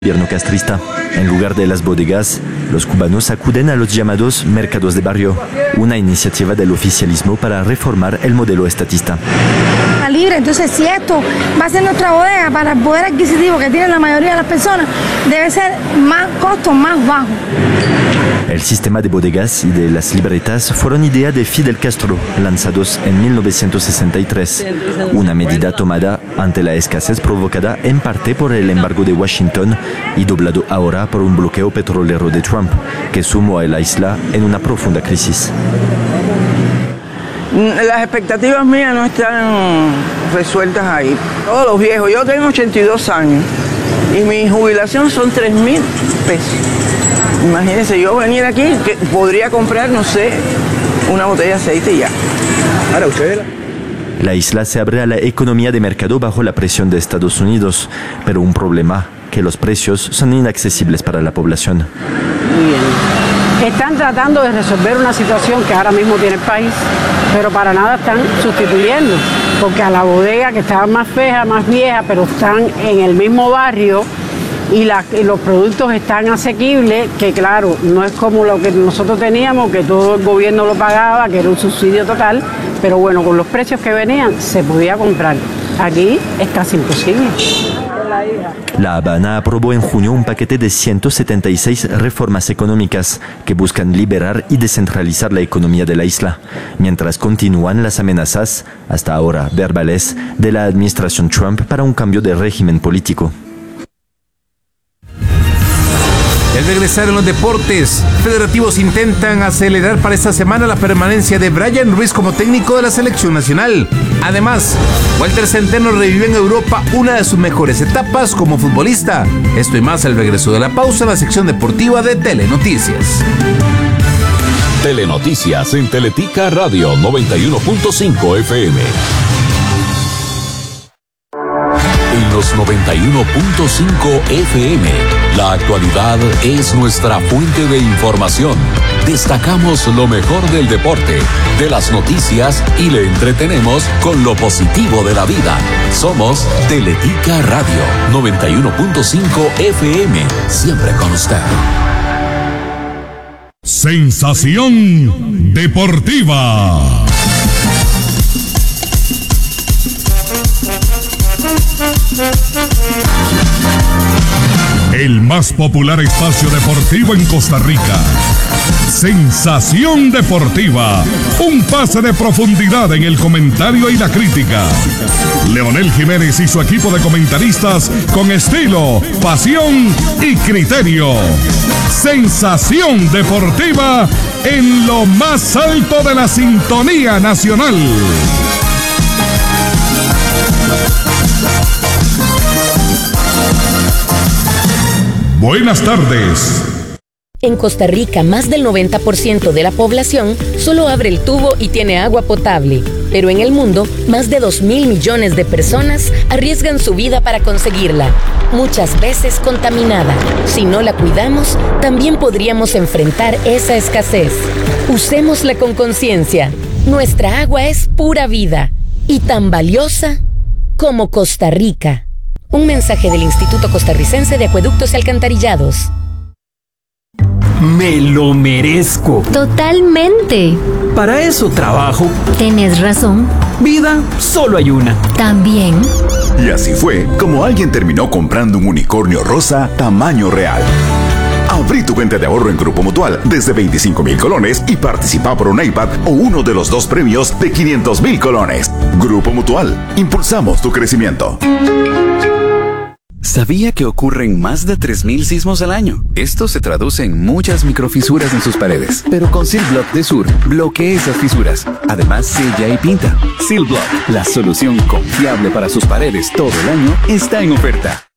gobierno castrista. En lugar de las bodegas, los cubanos acuden a los llamados mercados de barrio, una iniciativa del oficialismo para reformar el modelo estatista. Libre, entonces si esto va a ser nuestra bodega para el poder adquisitivo que tienen la mayoría de las personas, debe ser más costo, más bajo. El sistema de bodegas y de las libretas fueron idea de Fidel Castro, lanzados en 1963, una medida tomada ante la escasez provocada en parte por el embargo de Washington y doblado ahora por un bloqueo petrolero de Trump, que sumó a la isla en una profunda crisis. Las expectativas mías no están resueltas ahí. Todos los viejos, yo tengo 82 años y mi jubilación son 3.000 pesos. Imagínense, yo venir aquí, que podría comprar, no sé, una botella de aceite y ya. Ahora ustedes... La isla se abre a la economía de mercado bajo la presión de Estados Unidos, pero un problema, que los precios son inaccesibles para la población. Bien. Están tratando de resolver una situación que ahora mismo tiene el país, pero para nada están sustituyendo, porque a la bodega que estaba más fea, más vieja, pero están en el mismo barrio, y los productos están asequibles, que claro, no es como lo que nosotros teníamos, que todo el gobierno lo pagaba, que era un subsidio total, pero bueno, con los precios que venían se podía comprar. Aquí es casi imposible. La Habana aprobó en junio un paquete de 176 reformas económicas que buscan liberar y descentralizar la economía de la isla, mientras continúan las amenazas, hasta ahora verbales, de la administración Trump para un cambio de régimen político. Al regresar en los deportes, federativos intentan acelerar para esta semana la permanencia de Brian Ruiz como técnico de la selección nacional. Además, Walter Centeno revive en Europa una de sus mejores etapas como futbolista. Esto y más al regreso de la pausa en la sección deportiva de Telenoticias. Telenoticias en Teletica Radio 91.5 FM. En los 91.5 FM, la actualidad es nuestra fuente de información. Destacamos lo mejor del deporte, de las noticias y le entretenemos con lo positivo de la vida. Somos Teletica Radio 91.5 FM, siempre con usted. Sensación deportiva. El más popular espacio deportivo en Costa Rica. Sensación deportiva. Un pase de profundidad en el comentario y la crítica. Leonel Jiménez y su equipo de comentaristas con estilo, pasión y criterio. Sensación deportiva en lo más alto de la sintonía nacional. Buenas tardes. En Costa Rica, más del 90% de la población solo abre el tubo y tiene agua potable. Pero en el mundo, más de 2.000 millones de personas arriesgan su vida para conseguirla, muchas veces contaminada. Si no la cuidamos, también podríamos enfrentar esa escasez. Usémosla con conciencia. Nuestra agua es pura vida y tan valiosa como Costa Rica. Un mensaje del Instituto Costarricense de Acueductos y Alcantarillados. Me lo merezco. Totalmente. Para eso trabajo. Tienes razón. Vida solo hay una. También. Y así fue como alguien terminó comprando un unicornio rosa tamaño real. Abrí tu cuenta de ahorro en Grupo Mutual desde 25,000 colones y participa por un iPad o uno de los 2 premios de 500,000 colones. Grupo Mutual. Impulsamos tu crecimiento. ¿Sabía que ocurren más de 3,000 sismos al año? Esto se traduce en muchas microfisuras en sus paredes. Pero con Silblock de Sur, bloquea esas fisuras. Además, sella y pinta. Silblock, la solución confiable para sus paredes todo el año, está en oferta.